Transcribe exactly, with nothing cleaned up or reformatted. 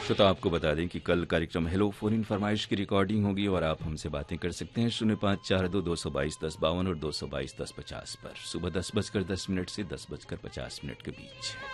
श्रोता आपको बता दें कि कल कार्यक्रम हेलो फोन इन फरमाइश की रिकॉर्डिंग होगी और आप हमसे बातें कर सकते हैं शून्य पाँच चार दो दो सौ बाईस दस बावन और दो सौ बाईस दस पचास पर सुबह दस बजकर दस मिनट से दस बजकर पचास मिनट के बीच।